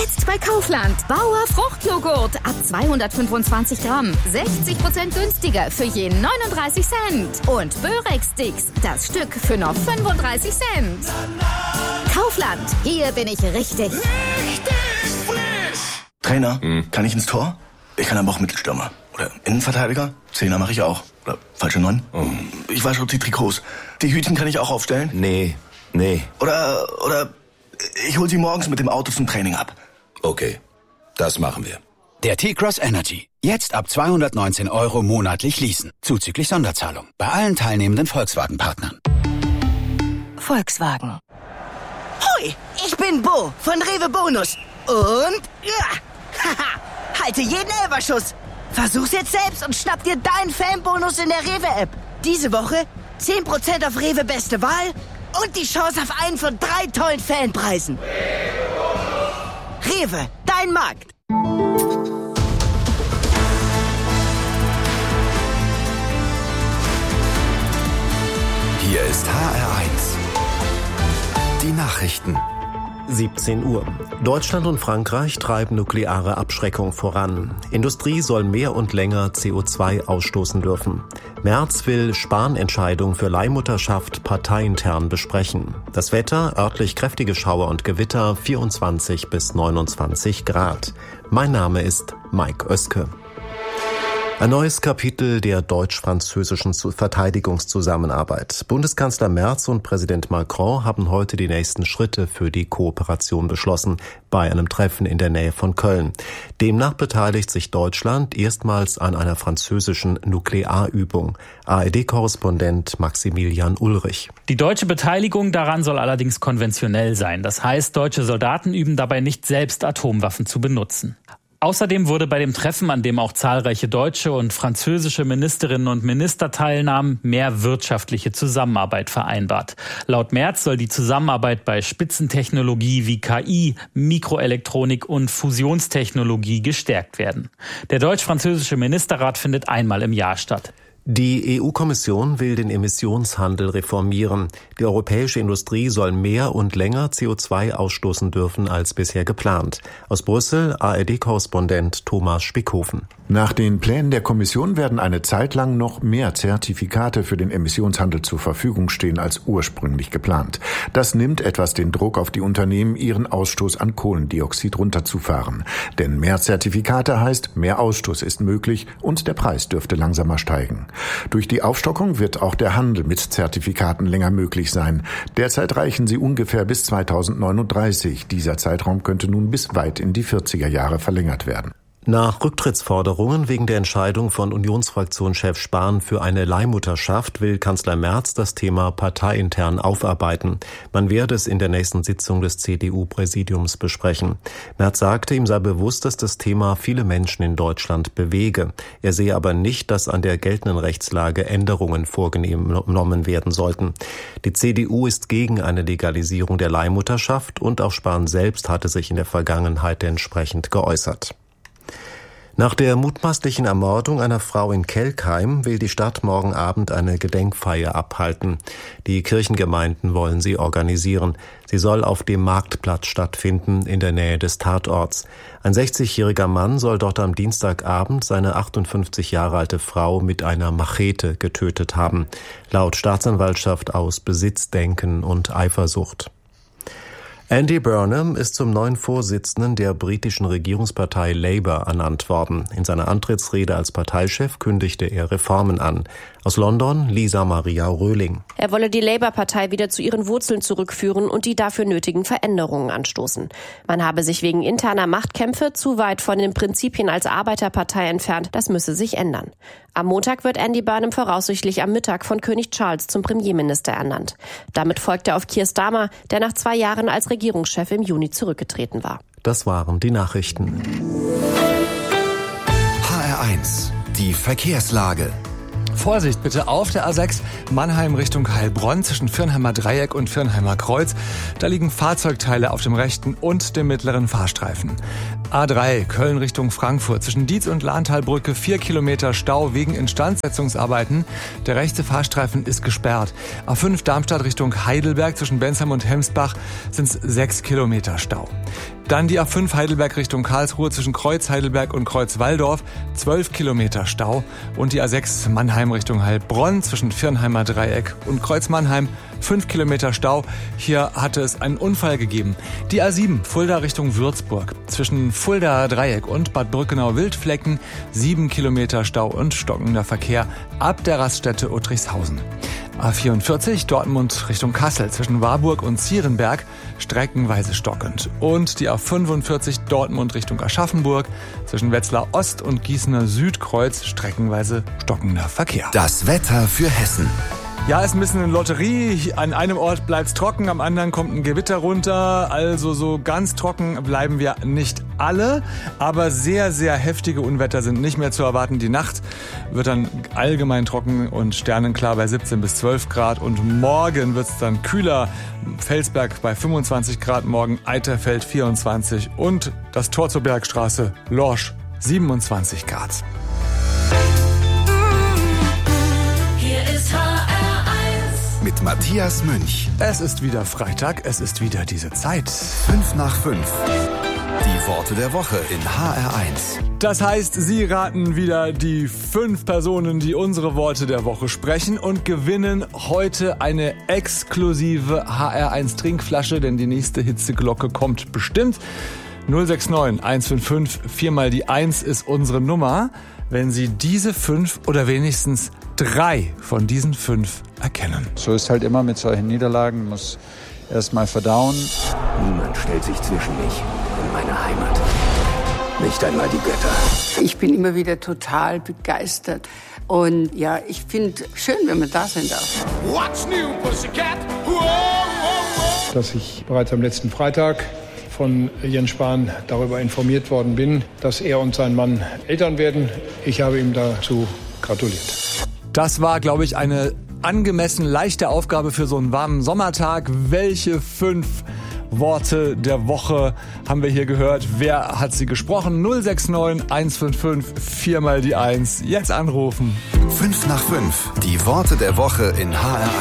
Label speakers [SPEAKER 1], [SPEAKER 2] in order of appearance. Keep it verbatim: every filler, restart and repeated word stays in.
[SPEAKER 1] Jetzt bei Kaufland. Bauer Fruchtjoghurt ab zweihundertfünfundzwanzig Gramm. sechzig Prozent günstiger für je neununddreißig Cent. Und Börex-Sticks, das Stück für nur fünfunddreißig Cent. Kaufland, hier bin ich richtig.
[SPEAKER 2] Richtig frisch.
[SPEAKER 3] Trainer, hm. kann ich ins Tor? Ich kann aber auch Mittelstürmer. Oder Innenverteidiger? Zehner mache ich auch. Oder falsche Neun? Oh. Ich wasche die Trikots. Die Hütchen kann ich auch aufstellen?
[SPEAKER 4] Nee, nee.
[SPEAKER 3] Oder, oder ich hol sie morgens mit dem Auto zum Training ab.
[SPEAKER 4] Okay, das machen wir.
[SPEAKER 5] Der T-Cross Energy. Jetzt ab zweihundertneunzehn Euro monatlich leasen. Zuzüglich Sonderzahlung. Bei allen teilnehmenden Volkswagen-Partnern.
[SPEAKER 6] Volkswagen. Hoi, ich bin Bo von Rewe Bonus. Und, ja, haha, halte jeden Elberschuss. Versuch's jetzt selbst und schnapp dir deinen Fanbonus in der Rewe-App. Diese Woche zehn Prozent auf Rewe Beste Wahl und die Chance auf einen von drei tollen Fanpreisen. Rewe, dein Markt.
[SPEAKER 7] Hier ist H R eins. Die Nachrichten.
[SPEAKER 8] siebzehn Uhr. Deutschland und Frankreich treiben nukleare Abschreckung voran. Industrie soll mehr und länger C O zwei ausstoßen dürfen. Merz will Spahn-Entscheidung für Leihmutterschaft parteiintern besprechen. Das Wetter, örtlich kräftige Schauer und Gewitter, vierundzwanzig bis neunundzwanzig Grad. Mein Name ist Mike Oeske. Ein neues Kapitel der deutsch-französischen Verteidigungszusammenarbeit. Bundeskanzler Merz und Präsident Macron haben heute die nächsten Schritte für die Kooperation beschlossen, bei einem Treffen in der Nähe von Köln. Demnach beteiligt sich Deutschland erstmals an einer französischen Nuklearübung. A R D-Korrespondent Maximilian Ulrich.
[SPEAKER 9] Die deutsche Beteiligung daran soll allerdings konventionell sein. Das heißt, deutsche Soldaten üben dabei nicht selbst, Atomwaffen zu benutzen. Außerdem wurde bei dem Treffen, an dem auch zahlreiche deutsche und französische Ministerinnen und Minister teilnahmen, mehr wirtschaftliche Zusammenarbeit vereinbart. Laut Merz soll die Zusammenarbeit bei Spitzentechnologie wie K I, Mikroelektronik und Fusionstechnologie gestärkt werden. Der deutsch-französische Ministerrat findet einmal im Jahr statt.
[SPEAKER 8] Die E U-Kommission will den Emissionshandel reformieren. Die europäische Industrie soll mehr und länger C O zwei ausstoßen dürfen als bisher geplant. Aus Brüssel A R D-Korrespondent Thomas Spickhofen.
[SPEAKER 10] Nach den Plänen der Kommission werden eine Zeit lang noch mehr Zertifikate für den Emissionshandel zur Verfügung stehen als ursprünglich geplant. Das nimmt etwas den Druck auf die Unternehmen, ihren Ausstoß an Kohlendioxid runterzufahren. Denn mehr Zertifikate heißt, mehr Ausstoß ist möglich und der Preis dürfte langsamer steigen. Durch die Aufstockung wird auch der Handel mit Zertifikaten länger möglich sein. Derzeit reichen sie ungefähr bis zweitausendneununddreißig. Dieser Zeitraum könnte nun bis weit in die vierziger Jahre verlängert werden.
[SPEAKER 8] Nach Rücktrittsforderungen wegen der Entscheidung von Unionsfraktionschef Spahn für eine Leihmutterschaft will Kanzler Merz das Thema parteiintern aufarbeiten. Man werde es in der nächsten Sitzung des C D U-Präsidiums besprechen. Merz sagte, ihm sei bewusst, dass das Thema viele Menschen in Deutschland bewege. Er sehe aber nicht, dass an der geltenden Rechtslage Änderungen vorgenommen werden sollten. Die C D U ist gegen eine Legalisierung der Leihmutterschaft und auch Spahn selbst hatte sich in der Vergangenheit entsprechend geäußert. Nach der mutmaßlichen Ermordung einer Frau in Kelkheim will die Stadt morgen Abend eine Gedenkfeier abhalten. Die Kirchengemeinden wollen sie organisieren. Sie soll auf dem Marktplatz stattfinden, in der Nähe des Tatorts. Ein sechzigjähriger Mann soll dort am Dienstagabend seine achtundfünfzig Jahre alte Frau mit einer Machete getötet haben. Laut Staatsanwaltschaft aus Besitzdenken und Eifersucht. Andy Burnham ist zum neuen Vorsitzenden der britischen Regierungspartei Labour ernannt worden. In seiner Antrittsrede als Parteichef kündigte er Reformen an. Aus London Lisa Maria Röhling.
[SPEAKER 11] Er wolle die Labour-Partei wieder zu ihren Wurzeln zurückführen und die dafür nötigen Veränderungen anstoßen. Man habe sich wegen interner Machtkämpfe zu weit von den Prinzipien als Arbeiterpartei entfernt. Das müsse sich ändern. Am Montag wird Andy Burnham voraussichtlich am Mittag von König Charles zum Premierminister ernannt. Damit folgt er auf Keir Starmer, der nach zwei Jahren als Regierungschef im Juni zurückgetreten war.
[SPEAKER 8] Das waren die Nachrichten.
[SPEAKER 7] H R eins, die Verkehrslage.
[SPEAKER 12] Vorsicht bitte auf der A sechs Mannheim Richtung Heilbronn zwischen Viernheimer Dreieck und Viernheimer Kreuz. Da liegen Fahrzeugteile auf dem rechten und dem mittleren Fahrstreifen. A drei Köln Richtung Frankfurt zwischen Dietz und Lahntalbrücke vier Kilometer Stau wegen Instandsetzungsarbeiten. Der rechte Fahrstreifen ist gesperrt. A fünf Darmstadt Richtung Heidelberg zwischen Bensheim und Hemsbach sind es sechs Kilometer Stau. Dann die A fünf Heidelberg Richtung Karlsruhe zwischen Kreuz Heidelberg und Kreuz Walldorf, zwölf Kilometer Stau. Und die A sechs Mannheim Richtung Heilbronn zwischen Viernheimer Dreieck und Kreuz Mannheim, fünf Kilometer Stau. Hier hatte es einen Unfall gegeben. Die A sieben Fulda Richtung Würzburg zwischen Fulda Dreieck und Bad Brückenau-Wildflecken, sieben Kilometer Stau und stockender Verkehr ab der Raststätte Uttrichshausen. A vierundvierzig Dortmund Richtung Kassel zwischen Warburg und Zierenberg, streckenweise stockend. Und die A fünfundvierzig Dortmund Richtung Aschaffenburg zwischen Wetzlar Ost und Gießener Südkreuz, streckenweise stockender Verkehr.
[SPEAKER 7] Das Wetter für Hessen.
[SPEAKER 12] Ja, ist ein bisschen eine Lotterie. An einem Ort bleibt's trocken, am anderen kommt ein Gewitter runter. Also so ganz trocken bleiben wir nicht alle. Aber sehr, sehr heftige Unwetter sind nicht mehr zu erwarten. Die Nacht wird dann allgemein trocken und sternenklar bei siebzehn bis zwölf Grad. Und morgen wird's dann kühler. Felsberg bei fünfundzwanzig Grad, morgen Eiterfeld vierundzwanzig und das Tor zur Bergstraße Lorsch siebenundzwanzig Grad.
[SPEAKER 7] Mit Matthias Münch.
[SPEAKER 12] Es ist wieder Freitag, es ist wieder diese Zeit.
[SPEAKER 7] Fünf nach fünf. Die Worte der Woche in H R eins.
[SPEAKER 12] Das heißt, Sie raten wieder die fünf Personen, die unsere Worte der Woche sprechen und gewinnen heute eine exklusive H R eins Trinkflasche, denn die nächste Hitzeglocke kommt bestimmt. null sechs neun eins fünf fünf vier mal die eins ist unsere Nummer. Wenn Sie diese fünf oder wenigstens drei von diesen fünf erkennen.
[SPEAKER 13] So ist halt immer mit solchen Niederlagen, muss erst mal verdauen.
[SPEAKER 14] Niemand stellt sich zwischen mich und meine Heimat. Nicht einmal die Götter.
[SPEAKER 15] Ich bin immer wieder total begeistert. Und ja, ich finde schön, wenn man da sein darf.
[SPEAKER 2] What's new, Pussycat? Whoa, whoa, whoa.
[SPEAKER 16] Dass ich bereits am letzten Freitag von Jens Spahn darüber informiert worden bin, dass er und sein Mann Eltern werden. Ich habe ihm dazu gratuliert.
[SPEAKER 12] Das war, glaube ich, eine angemessen leichte Aufgabe für so einen warmen Sommertag. Welche fünf Worte der Woche haben wir hier gehört? Wer hat sie gesprochen? null sechs neun eins fünf fünf vier mal die eins. Jetzt anrufen.
[SPEAKER 7] Fünf nach fünf. Die Worte der Woche in H R eins.